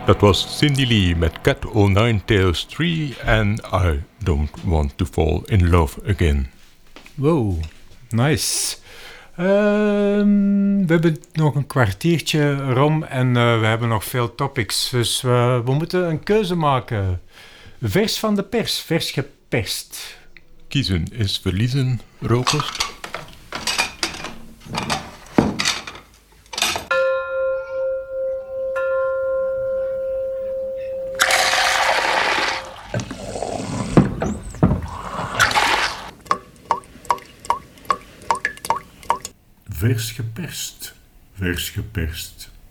Dat was Cindy Lee met Cat O' Nine Tails 3 en I Don't Want to Fall in Love Again. Wow, nice. We hebben nog een kwartiertje rom en we hebben nog veel topics. Dus we moeten een keuze maken. Vers van de pers, vers geperst. Kiezen is verliezen, Rookost. Vers geperst, vers geperst.